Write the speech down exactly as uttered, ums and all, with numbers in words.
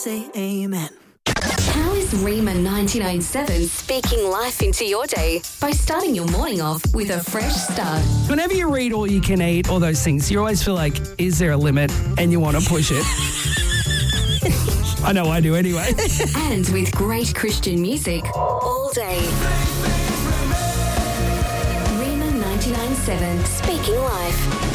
Say amen. How is Rima ninety-nine point seven speaking life into your day by starting your morning off with a fresh start? Whenever you read All You Can Eat, all those things, you always feel like, is there a limit? And you want to push it. I know I do anyway. And with great Christian music all day. Rima ninety-nine point seven, speaking life.